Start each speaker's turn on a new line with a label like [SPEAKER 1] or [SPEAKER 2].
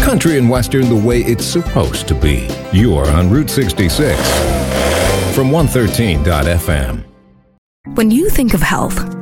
[SPEAKER 1] Country and Western the way it's supposed to be. You're on Route 66 from 113.fm.
[SPEAKER 2] When you think of health,